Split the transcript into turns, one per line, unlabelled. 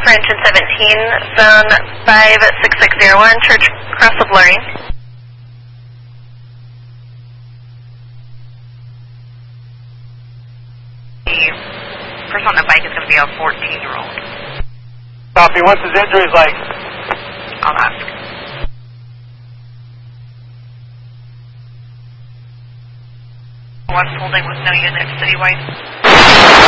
for engine 17, zone 56601, Church Cross of Lorraine.
The person on the bike is going to be a 14-year-old.
Copy. What's his injuries like?
I'll ask. What's holding with no units citywide?